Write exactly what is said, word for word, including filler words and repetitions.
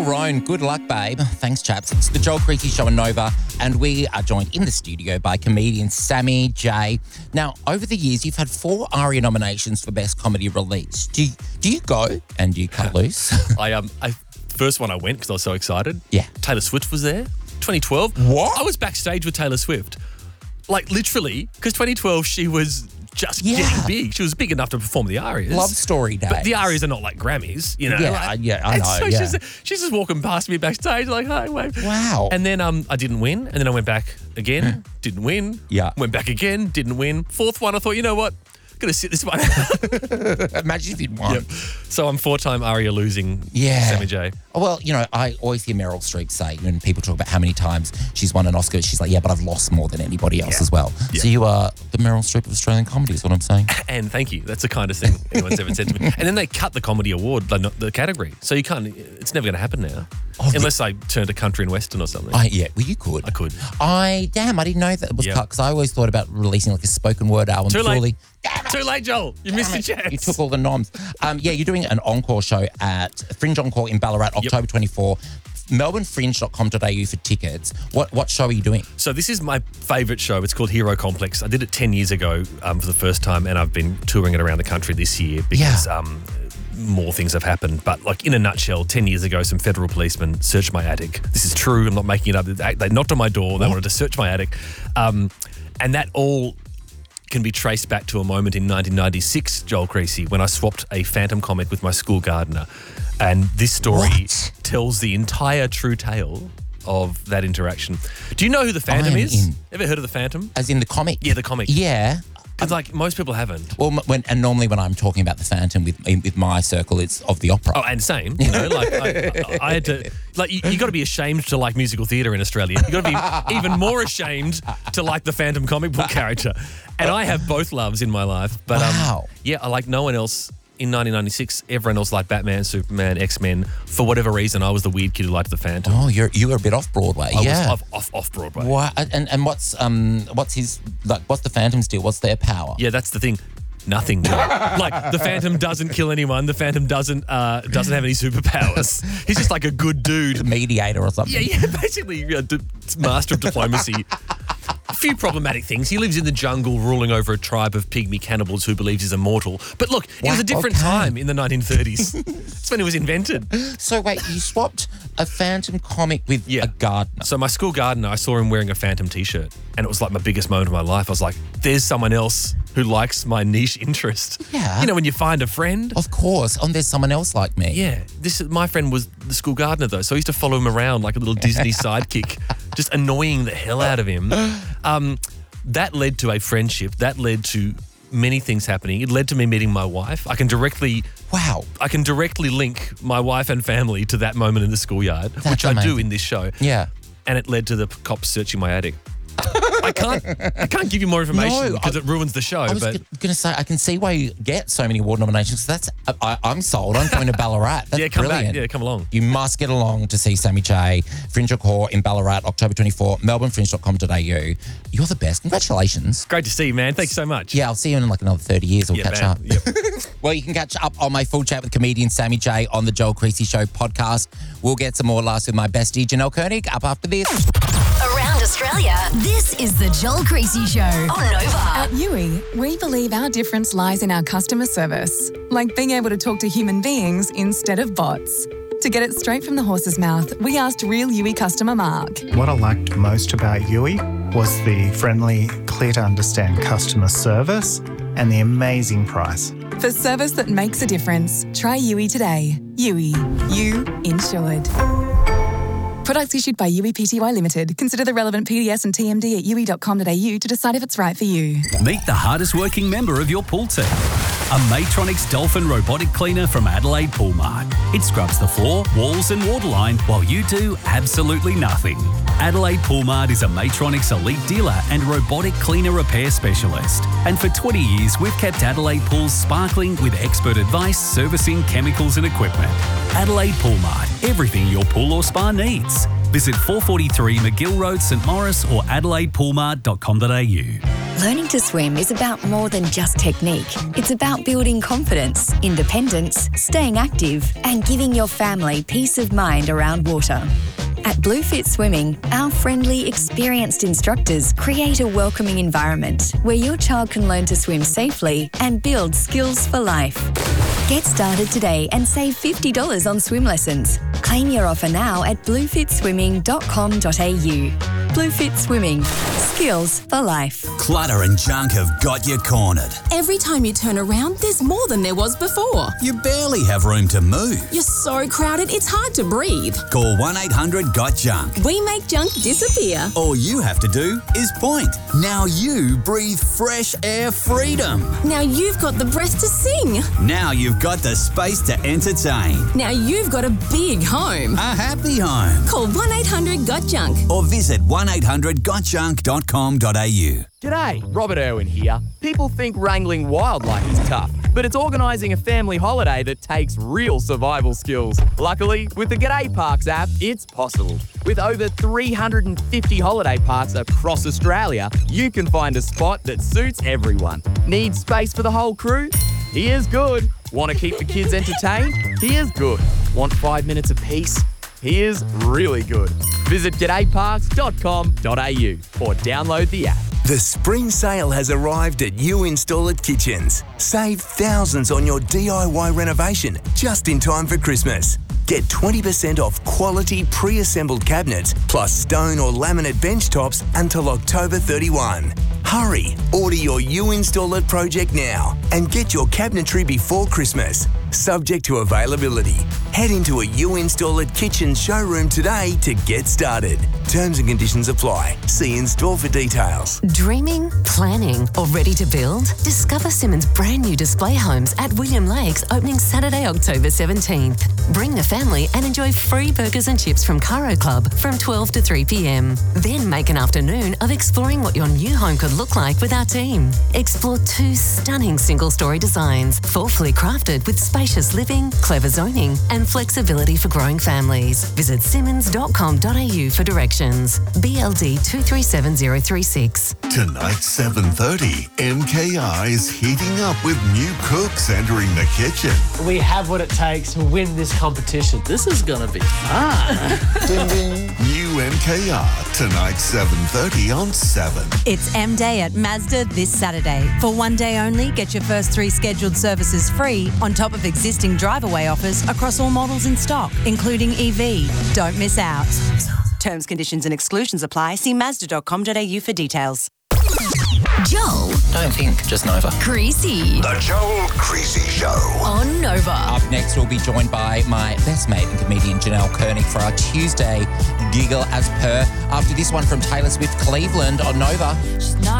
Roan, good luck, babe. Thanks, chaps. It's the Joel Creasy Show on Nova, and we are joined in the studio by comedian Sammy J. Now, over the years, you've had four ARIA nominations for Best Comedy Release. Do you, do you go and do you cut loose? I um, I first one I went because I was so excited. Yeah. Taylor Swift was there. twenty twelve. What? I was backstage with Taylor Swift, like literally, because twenty twelve she was just Yeah. getting big. She was big enough to perform the Arias. Love Story Days. But the Arias are not like Grammys, you know. Yeah, like, yeah, I and know, So yeah. she's, she's just walking past me backstage, like, hi, wave. Wow. And then um, I didn't win, and then I went back again, didn't win. Yeah. Went back again, didn't win. Fourth one, I thought, you know what? Gonna sit this one out. Imagine if you'd won. Yep. So I'm four-time Aria losing Yeah. Sammy J. Well, you know, I always hear Meryl Streep say, when people talk about how many times she's won an Oscar, she's like, yeah, but I've lost more than anybody else Yeah. as well. Yeah. So you are the Meryl Streep of Australian comedy is what I'm saying. And thank you. That's the kindest thing anyone's ever said to me. And then they cut the comedy award, like, not the category. So you can't, it's never going to happen now. Oh, Unless I turn to country and western or something. I, yeah, well, you could. I could. I, damn, I didn't know that it was Yeah. cut because I always thought about releasing like a spoken word album. Too late. Surely. Too late, Joel. You missed your chance. You took all the noms. Um, yeah, you're doing an encore show at Fringe Encore in Ballarat, October twenty-fourth. melbourne fringe dot com dot a u for tickets. What what show are you doing? So this is my favourite show. It's called Hero Complex. I did it ten years ago um, for the first time, and I've been touring it around the country this year because Yeah. um, more things have happened. But like in a nutshell, ten years ago, some federal policemen searched my attic. This is true. I'm not making it up. They they knocked on my door. They wanted to search my attic. Um, and that all can be traced back to a moment in nineteen ninety-six, Joel Creasy, when I swapped a Phantom comic with my school gardener. And this story What? tells the entire true tale of that interaction. Do you know who the Phantom am is? in. Ever heard of the Phantom? As in the comic? Yeah, the comic. Yeah. Because like most people haven't. Well, m- when and normally when I'm talking about the Phantom with in, with my circle, it's of the opera. Oh, and same, you know, like I, I, I had to, like you, you got to be ashamed to like musical theatre in Australia. You got to be even more ashamed to like the Phantom comic book character. And I have both loves in my life, but Wow. um, yeah, I like no one else. In nineteen ninety-six, everyone else liked Batman, Superman, X-Men. For whatever reason, I was the weird kid who liked the Phantom. Oh, you're you were a bit off Broadway. I yeah. was off, off, off Broadway. Why, and and what's um what's his like what's the Phantom's deal? What's their power? Yeah, that's the thing. Nothing. Like the Phantom doesn't kill anyone. The Phantom doesn't uh, doesn't have any superpowers. He's just like a good dude. Mediator or something. Yeah, yeah. Basically, yeah, d- master of diplomacy. A few problematic things. He lives in the jungle, ruling over a tribe of pygmy cannibals who believes he's immortal. But look, it was Wow, a different okay. time in the nineteen thirties. That's when it was invented. So wait, you swapped a Phantom comic with Yeah. a gardener. So my school gardener, I saw him wearing a Phantom T-shirt, and it was like my biggest moment of my life. I was like, "There's someone else who likes my niche interest." Yeah. You know, when you find a friend. Of course. Oh, and there's someone else like me. Yeah, this is my friend was the school gardener though, so I used to follow him around like a little Disney sidekick, just annoying the hell out of him. Um, that led to a friendship. That led to many things happening. It led to me meeting my wife. I can directly, Wow. I can directly link my wife and family to that moment in the schoolyard, That's which I do amazing. in this show. Yeah. And it led to the cops searching my attic. I can't, I can't give you more information No, because I- it ruins the show. I was but g- going to say, I can see why you get so many award nominations. That's I, I'm sold. I'm going to Ballarat. That's yeah, come brilliant. back. Yeah, come along. You must get along to see Sammy J. Fringe Encore in Ballarat, October twenty-fourth, melbourne fringe dot com dot a u. You're the best. Congratulations. Great to see you, man. Thanks so much. Yeah, I'll see you in like another thirty years. We'll Yeah, catch man. up. Yep. Well, you can catch up on my full chat with comedian Sammy J on the Joel Creasy Show podcast. We'll get some more laughs with my bestie, Janelle Koenig, up after this. Around Australia, this is the Joel Creasy Show on Nova. At Yui, we believe our difference lies in our customer service, like being able to talk to human beings instead of bots. To get it straight from the horse's mouth, we asked real Yui customer Mark. What I liked most about Yui was the friendly, clear to understand customer service and the amazing price. For service that makes a difference, try Yui today. Yui, you insured. Products issued by Yui Pty Limited. Consider the relevant P D S and T M D at yui dot com dot a u to decide if it's right for you. Meet the hardest working member of your pool team. A Matronics Dolphin robotic cleaner from Adelaide Pool Mart. It scrubs the floor, walls and waterline while you do absolutely nothing. Adelaide Pool Mart is a Matronics elite dealer and robotic cleaner repair specialist. And for twenty years, we've kept Adelaide pools sparkling with expert advice, servicing, chemicals and equipment. Adelaide Pool Mart. Everything your pool or spa needs. Visit four forty-three McGill Road, St Maurice or adelaide pool mart dot com dot a u. Learning to swim is about more than just technique. It's about building confidence, independence, staying active, and giving your family peace of mind around water. At Bluefit Swimming, our friendly, experienced instructors create a welcoming environment where your child can learn to swim safely and build skills for life. Get started today and save fifty dollars on swim lessons. Claim your offer now at bluefit swimming dot com dot a u. Bluefit Swimming. Skills for life. Clutter and junk have got you cornered. Every time you turn around, there's more than there was before. You barely have room to move. You're so crowded, it's hard to breathe. Call one eight hundred got junk. We make junk disappear. All you have to do is point. Now you breathe fresh air freedom. Now you've got the breath to sing. Now you've got the space to entertain. Now you've got a big home. A happy home. Call one eight hundred got junk. Or visit one eight hundred got junk dot com dot a u. G'day, Robert Irwin here. People think wrangling wildlife is tough, but it's organising a family holiday that takes real survival skills. Luckily, with the G'day Parks app, it's possible. With over three hundred fifty holiday parks across Australia, you can find a spot that suits everyone. Need space for the whole crew? Here's good. Want to keep the kids entertained? Here's good. Want five minutes of peace? Here's really good. Visit g'day parks dot com dot a u or download the app. The spring sale has arrived at You Install It Kitchens. Save thousands on your D I Y renovation just in time for Christmas. Get twenty percent off quality pre-assembled cabinets plus stone or laminate bench tops until October thirty-first. Hurry, order your You Install It project now and get your cabinetry before Christmas. Subject to availability. Head into a You Install It Kitchen showroom today to get started. Terms and conditions apply. See in-store for details. Dreaming, planning, or ready to build? Discover Simmons' brand new display homes at William Lakes, opening Saturday, October seventeenth. Bring the family and enjoy free burgers and chips from Caro Club from twelve to three p m. Then make an afternoon of exploring what your new home could look like with our team. Explore two stunning single-story designs, thoughtfully crafted with spacious living, clever zoning, and flexibility for growing families. Visit simmons dot com dot a u for directions. B L D two three seven zero three six. Tonight, seven thirty, M K I is heating up with new cooks entering the kitchen. We have what it takes to win this competition. This is going to be fun. Ding, ding. New M K R, tonight, seven thirty on seven. It's M Day at Mazda this Saturday. For one day only, get your first three scheduled services free on top of existing drive-away offers across all models in stock, including E V. Don't miss out. Terms, conditions and exclusions apply. See mazda dot com dot a u for details. Joel. Don't think, just Nova. Creasy. The Joel Creasy Show. On Nova. Up next, we'll be joined by my best mate and comedian Janelle Koenig for our Tuesday Giggle as Per. After this one from Taylor Swift, Cleveland on Nova. She's not